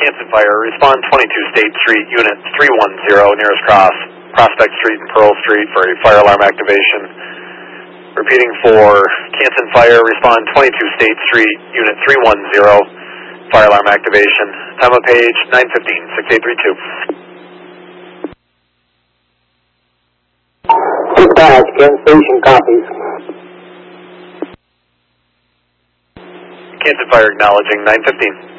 Canton Fire, respond 22 State Street, Unit 310, nearest cross, Prospect Street and Pearl Street for a fire alarm activation. Repeating for Canton Fire, respond 22 State Street, Unit 310, fire alarm activation. Time of page 9:15, 6832. Dispatch, Kent Station copies. Canton Fire acknowledging 9:15.